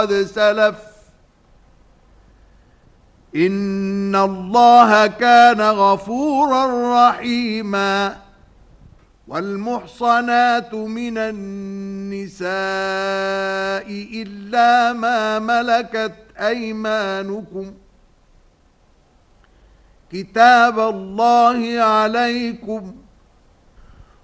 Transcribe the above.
قد سلف إن الله كان غفورا رحيما والمحصنات من النساء إلا ما ملكت أيمانكم كتاب الله عليكم